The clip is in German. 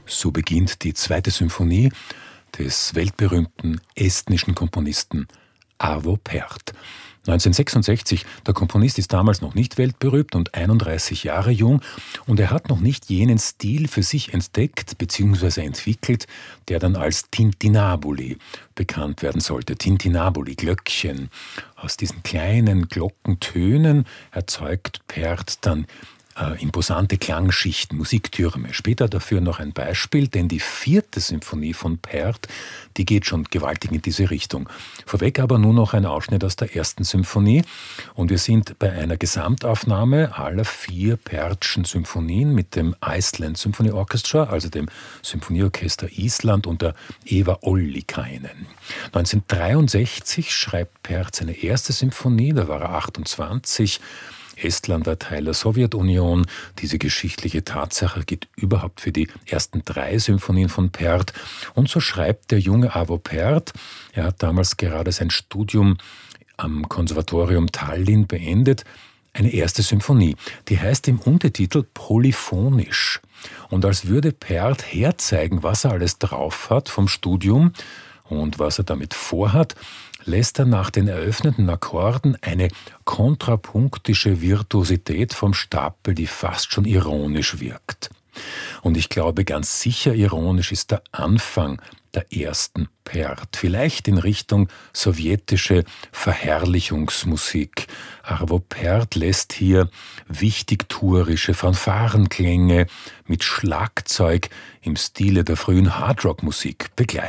So beginnt die zweite Symphonie des weltberühmten estnischen Komponisten Arvo Pärt. 1966, der Komponist ist damals noch nicht weltberühmt und 31 Jahre jung, und er hat noch nicht jenen Stil für sich entdeckt bzw. entwickelt, der dann als Tintinnabuli bekannt werden sollte. Tintinnabuli, Glöckchen. Aus diesen kleinen Glockentönen erzeugt Pärt dann imposante Klangschichten, Musiktürme. Später dafür noch ein Beispiel, denn die vierte Symphonie von Pärt, die geht schon gewaltig in diese Richtung. Vorweg aber nur noch ein Ausschnitt aus der ersten Symphonie. Und wir sind bei einer Gesamtaufnahme aller 4 Pärtschen Symphonien mit dem Iceland Symphony Orchestra, also dem Symphonieorchester Island unter Eva Ollikainen. 1963 schreibt Pärt seine erste Symphonie, da war er 28. Estland war Teil der Sowjetunion. Diese geschichtliche Tatsache gilt überhaupt für die ersten 3 Symphonien von Pärt. Und so schreibt der junge Arvo Pärt, er hat damals gerade sein Studium am Konservatorium Tallinn beendet, eine erste Symphonie. Die heißt im Untertitel Polyphonisch. Und als würde Pärt herzeigen, was er alles drauf hat vom Studium und was er damit vorhat, lässt er nach den eröffneten Akkorden eine kontrapunktische Virtuosität vom Stapel, die fast schon ironisch wirkt. Und ich glaube, ganz sicher ironisch ist der Anfang der ersten Pärt. Vielleicht in Richtung sowjetische Verherrlichungsmusik. Arvo Pärt lässt hier wichtigtuerische Fanfarenklänge mit Schlagzeug im Stile der frühen Hardrock-Musik begleiten.